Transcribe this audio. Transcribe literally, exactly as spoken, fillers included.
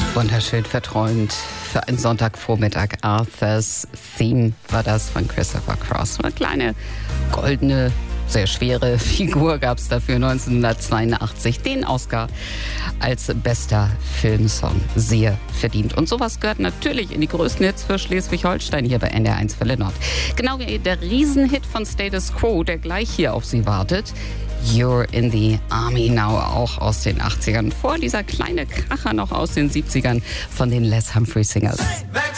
Wunderschön verträumt für einen Sonntagvormittag. Arthur's Theme war das von Christopher Cross. Eine kleine goldene, sehr schwere Figur gab es dafür neunzehnhundertzweiundachtzig. Den Oscar als bester Filmsong. Sehr verdient. Und sowas gehört natürlich in die größten Hits für Schleswig-Holstein hier bei N D R eins Welle Nord. Genau wie der Riesenhit von Status Quo, der gleich hier auf Sie wartet. You're in the Army Now, auch aus den achtzigern. Vor dieser kleine Kracher noch aus den siebzigern von den Les Humphrey Singers.